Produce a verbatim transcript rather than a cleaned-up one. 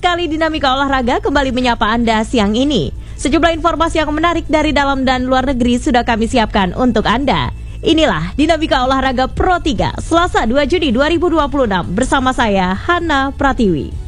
sekali Dinamika Olahraga kembali menyapa Anda siang ini. Sejumlah informasi yang menarik dari dalam dan luar negeri sudah kami siapkan untuk Anda. Inilah Dinamika Olahraga Pro tiga Selasa dua Juni dua ribu dua puluh enam bersama saya Hana Pratiwi.